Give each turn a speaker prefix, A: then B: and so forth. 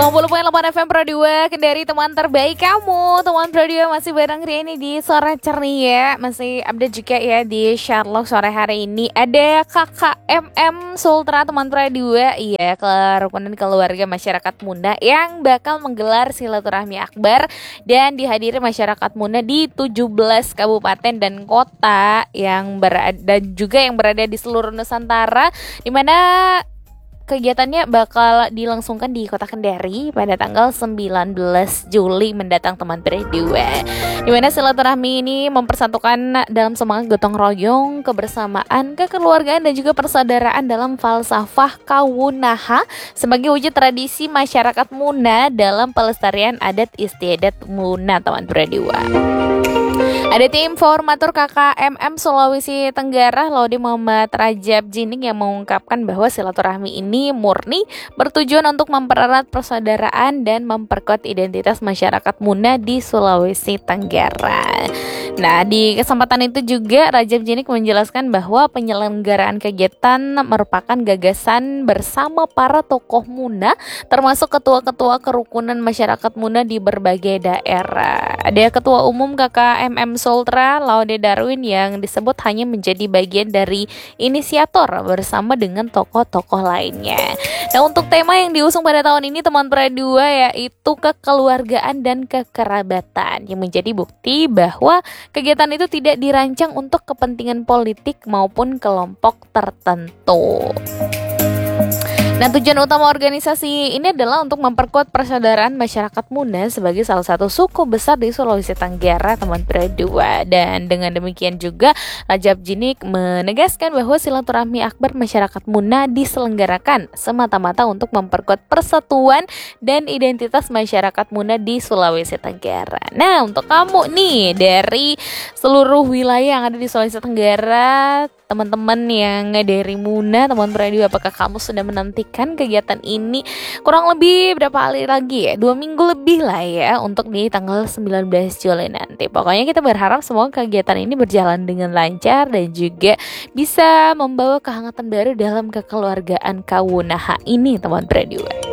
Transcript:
A: 90.8 FM Pro 2 Kendari, teman terbaik kamu. Teman Pro 2 masih bareng Riani di Sore Ceria. Masih update juga ya di Sherlock sore hari ini. Ada KKMM Sultra teman Pro 2. Iya, kerukunan keluarga masyarakat Muna yang bakal menggelar silaturahmi akbar dan dihadiri masyarakat Muna di 17 kabupaten dan kota yang berada di seluruh Nusantara, di mana kegiatannya bakal dilangsungkan di Kota Kendari pada tanggal 19 Juli mendatang teman berdua. Di mana silaturahmi ini mempersatukan dalam semangat gotong royong, kebersamaan, kekeluargaan dan juga persaudaraan dalam falsafah Kawunaha sebagai wujud tradisi masyarakat Muna dalam pelestarian adat istiadat Muna teman berdua. Ada tim formatur KKMM Sulawesi Tenggara Laude Muhammad Rajab Jining yang mengungkapkan bahwa silaturahmi ini murni bertujuan untuk mempererat persaudaraan dan memperkuat identitas masyarakat Muna di Sulawesi Tenggara. Nah, di kesempatan itu juga Rajab Jinik menjelaskan bahwa penyelenggaraan kegiatan merupakan gagasan bersama para tokoh Muna, termasuk ketua-ketua kerukunan masyarakat Muna di berbagai daerah. Ada Ketua Umum KKMM Sultra Laude Darwin yang disebut hanya menjadi bagian dari inisiator bersama dengan tokoh-tokoh lainnya. Nah, untuk tema yang diusung pada tahun ini teman Pradua yaitu kekeluargaan dan kekerabatan yang menjadi bukti bahwa kegiatan itu tidak dirancang untuk kepentingan politik maupun kelompok tertentu. Nah, tujuan utama organisasi ini adalah untuk memperkuat persaudaraan masyarakat Muna sebagai salah satu suku besar di Sulawesi Tenggara teman berdua. Dan dengan demikian juga Rajab Jinik menegaskan bahwa silaturahmi akbar masyarakat Muna diselenggarakan semata-mata untuk memperkuat persatuan dan identitas masyarakat Muna di Sulawesi Tenggara. Nah, untuk kamu nih dari seluruh wilayah yang ada di Sulawesi Tenggara, teman-teman yang dari Muna, teman berdua, apakah kamu sudah menantikan kegiatan ini kurang lebih berapa hari lagi ya? 2 minggu lebih lah ya untuk di tanggal 19 Juli nanti. Pokoknya kita berharap semua kegiatan ini berjalan dengan lancar dan juga bisa membawa kehangatan baru dalam kekeluargaan Kawunaha ini teman berdua.